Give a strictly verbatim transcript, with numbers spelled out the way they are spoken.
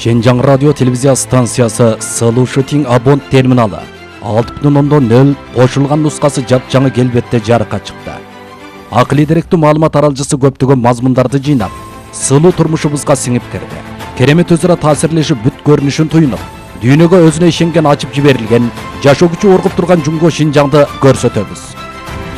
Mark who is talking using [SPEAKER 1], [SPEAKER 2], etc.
[SPEAKER 1] Шенжаң радио телевизия станциясы Слушатин Абон терминалы алты бүтүн ондон нөл кошулган нускасы жапжаңы келбетте жарыкка чыкты. Акылий деректүү маалымат аралжысы көптөгөн мазмундарды жыйнап, сылуу турмушубузга сиңип кирди. Керемет өзара таасирлешип бүт көрүнүшүн туюнуп, дүйнөгө өзүнө ишенген ачып жиберилген, жашоо күчү оргуп турган Жумго Шинжаңды көрсөтөбүз.